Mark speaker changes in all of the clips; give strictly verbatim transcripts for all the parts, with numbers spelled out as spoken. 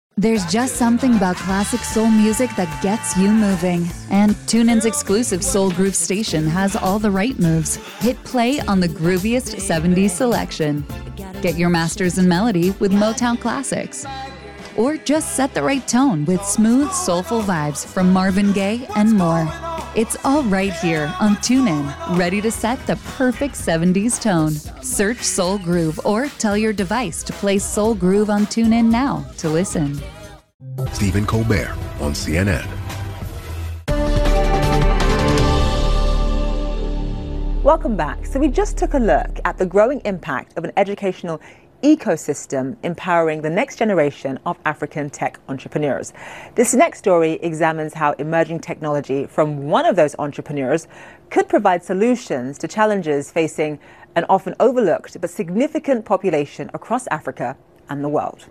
Speaker 1: There's just something about classic soul music that gets you moving. And TuneIn's exclusive Soul Groove station has all the right moves. Hit play on the grooviest seventies selection. Get your masters in melody with Motown classics. Or just set the right tone with smooth, soulful vibes from Marvin Gaye and more. It's all right here on TuneIn, ready to set the perfect seventies tone. Search Soul Groove or tell your device to play Soul Groove on TuneIn now to listen.
Speaker 2: Stephen Colbert on C N N.
Speaker 3: Welcome back. So we just took a look at the growing impact of an educational ecosystem empowering the next generation of African tech entrepreneurs. This next story examines how emerging technology from one of those entrepreneurs could provide solutions to challenges facing an often overlooked but significant population across Africa and the world.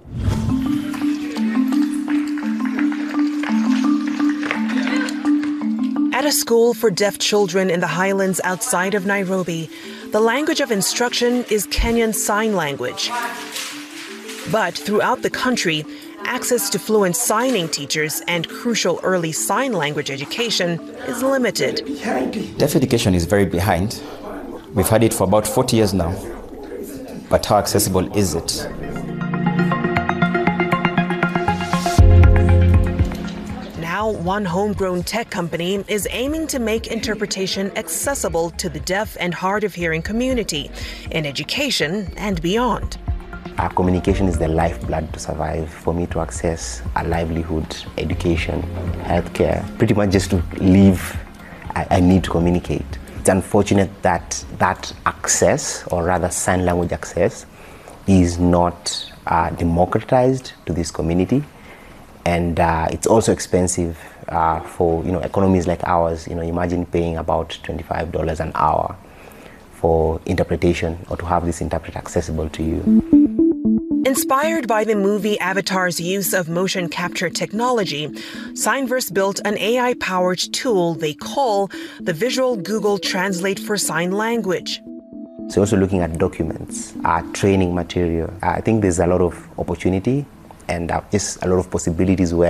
Speaker 4: At a school for deaf children in the highlands outside of Nairobi, the language of instruction is Kenyan Sign Language. But throughout the country, access to fluent signing teachers and crucial early sign language education is limited.
Speaker 5: Deaf education is very behind. We've had it for about forty years now. But how accessible is it?
Speaker 4: Now, one homegrown tech company is aiming to make interpretation accessible to the deaf and hard of hearing community in education and beyond.
Speaker 6: Our communication is the lifeblood to survive. For me to access a livelihood, education, healthcare, pretty much just to live, I, I need to communicate. It's unfortunate that that access, or rather sign language access, is not uh, democratized to this community. And uh, it's also expensive uh, for you know economies like ours. You know, imagine paying about twenty-five dollars an hour for interpretation, or to have this interpreter accessible to you.
Speaker 4: Inspired by the movie Avatar's use of motion capture technology, Signverse built an A I-powered tool they call the Visual Google Translate for Sign Language.
Speaker 6: So also looking at documents, uh, training material. I think there's a lot of opportunity and uh, just a lot of possibilities where